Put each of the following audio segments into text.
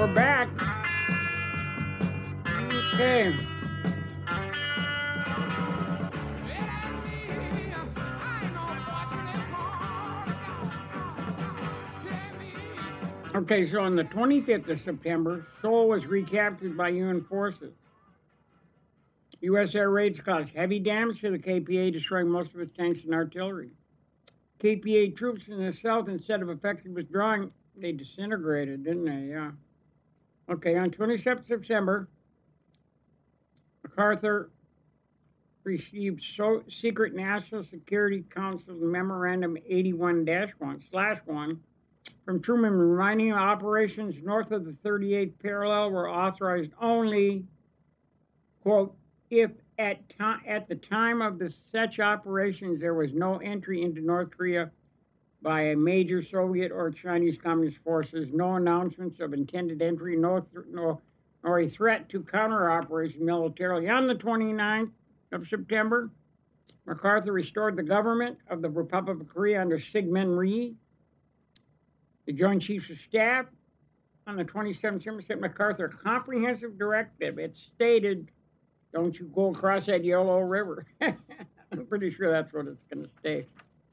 we're back. Okay. Okay, so on the 25th of September, Seoul was recaptured by UN forces. U.S. air raids caused heavy damage to the KPA, destroying most of its tanks and artillery. KPA troops in the south, instead of effectively withdrawing, they disintegrated, didn't they? Yeah. Okay, on 27th September, MacArthur received Secret National Security Council Memorandum 81-1/1 from Truman, reminding him operations north of the 38th parallel were authorized only, quote, if at the time of such operations there was no entry into North Korea by a major Soviet or Chinese Communist forces, no announcements of intended entry, nor a threat to counter-operation militarily. On the 29th of September, MacArthur restored the government of the Republic of Korea under Syngman Rhee. The Joint Chiefs of Staff on the 27th sent MacArthur a comprehensive directive. It stated, don't you go across that Yellow River. I'm pretty sure that's what it's going to stay.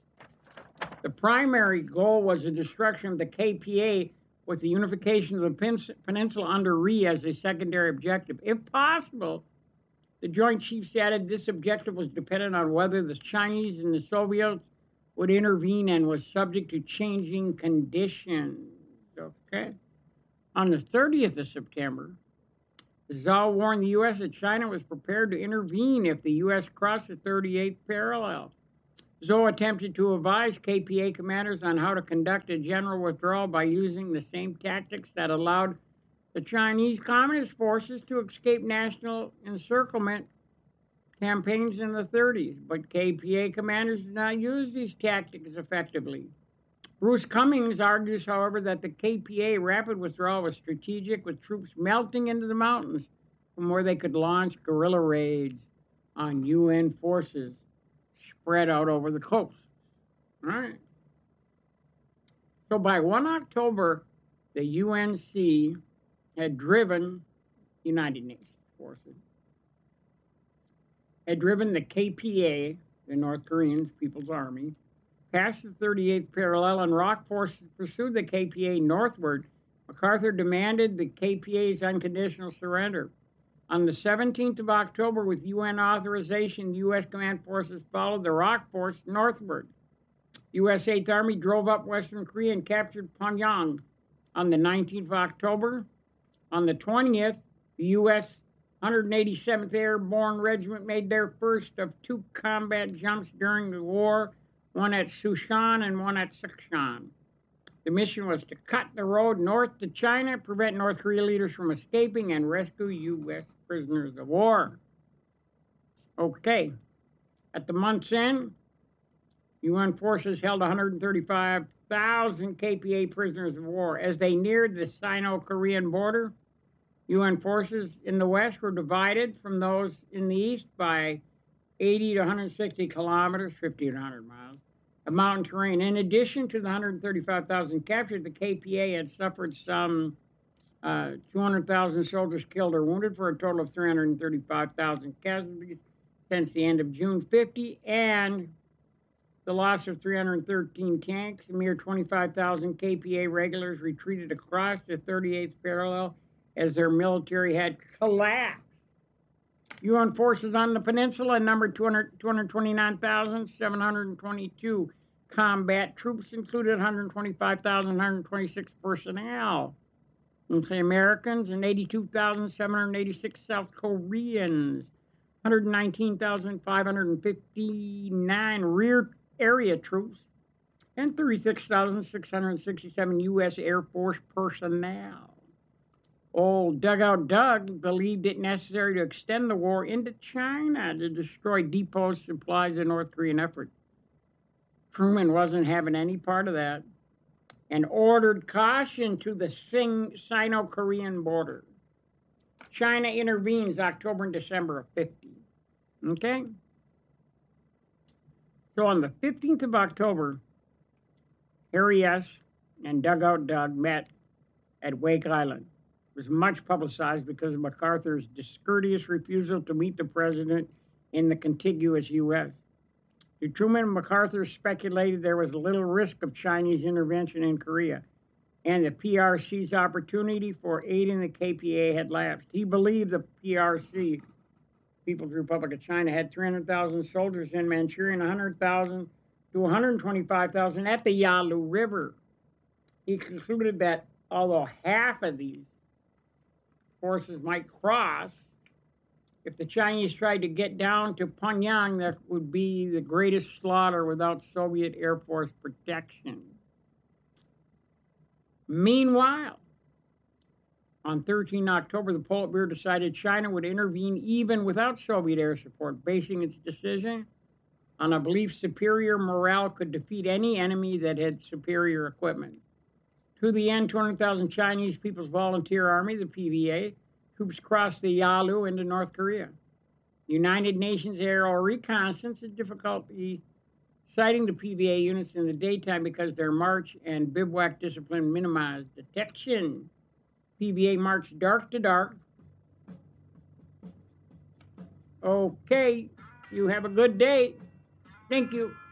The primary goal was the destruction of the KPA with the unification of the peninsula under Rhee as a secondary objective. If possible, the Joint Chiefs added this objective was dependent on whether the Chinese and the Soviets would intervene and was subject to changing conditions. Okay. On the 30th of September, Zhao warned the U.S. that China was prepared to intervene if the U.S. crossed the 38th parallel. Zhou attempted to advise KPA commanders on how to conduct a general withdrawal by using the same tactics that allowed the Chinese Communist forces to escape national encirclement campaigns in the 30s, but KPA commanders did not use these tactics effectively. Bruce Cummings argues, however, that the KPA rapid withdrawal was strategic, with troops melting into the mountains from where they could launch guerrilla raids on UN forces spread out over the coast. All right. So by 1 October, the UNC had driven United Nations forces, had driven the KPA, the North Korean People's Army, past the 38th parallel, and ROC forces pursued the KPA northward. MacArthur demanded the KPA's unconditional surrender. On the 17th of October, with UN authorization, the U.S. command forces followed the ROC force northward. U.S. 8th Army drove up Western Korea and captured Pyongyang. On the 19th of October, on the 20th, the U.S. 187th Airborne Regiment made their first of two combat jumps during the war, one at Sushan and one at Sikshan. The mission was to cut the road north to China, prevent North Korea leaders from escaping, and rescue U.S. prisoners of war. Okay. At the month's end, UN forces held 135,000 KPA prisoners of war. As they neared the Sino-Korean border, UN forces in the west were divided from those in the east by 80 to 160 kilometers, 50 to 100 miles, of mountain terrain. In addition to the 135,000 captured, the KPA had suffered some 200,000 soldiers killed or wounded, for a total of 335,000 casualties since the end of June 50, and the loss of 313 tanks. A mere 25,000 KPA regulars retreated across the 38th parallel as their military had collapsed. UN forces on the peninsula numbered 229,722 combat troops, included 125,126 personnel. Okay, Americans and 82,786 South Koreans, 119,559 rear area troops, and 36,667 U.S. Air Force personnel. Old Dugout Doug believed it necessary to extend the war into China to destroy depots, supplies, the North Korean effort. Truman wasn't having any part of that and ordered caution to the Sino-Korean border. China intervenes October and December of 50. Okay? So on the 15th of October, Harry S. and Dugout Doug met at Wake Island. was much publicized because of MacArthur's discourteous refusal to meet the president in the contiguous U.S. Truman and MacArthur speculated there was little risk of Chinese intervention in Korea, and the PRC's opportunity for aiding the KPA had lapsed. He believed the PRC, People's Republic of China, had 300,000 soldiers in Manchuria and 100,000 to 125,000 at the Yalu River. He concluded that although half of these forces might cross, if the Chinese tried to get down to Pyongyang, that would be the greatest slaughter without Soviet Air Force protection. Meanwhile, on 13 October, the Politburo decided China would intervene even without Soviet air support, basing its decision on a belief superior morale could defeat any enemy that had superior equipment. To the end, 200,000 Chinese People's Volunteer Army, the PVA, troops crossed the Yalu into North Korea. United Nations Aerial Reconnaissance had difficulty sighting the PVA units in the daytime because their march and bivouac discipline minimized detection. PVA marched dark to dark. Okay, you have a good day. Thank you.